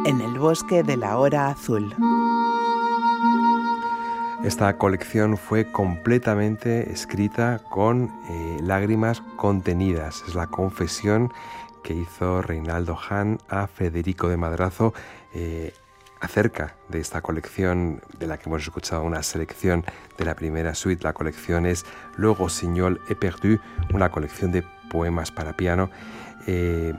En el bosque de la hora azul. Esta colección fue completamente escrita con lágrimas contenidas. Es la confesión que hizo Reinaldo Hahn a Federico de Madrazo acerca de esta colección, de la que hemos escuchado una selección de la primera suite. La colección es Le Rossignol est perdu, una colección de poemas para piano.